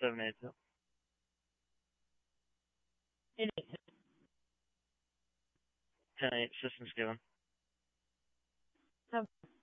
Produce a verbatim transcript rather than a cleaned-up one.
seven eight two. Eight eight two. ten eight, systems given. Have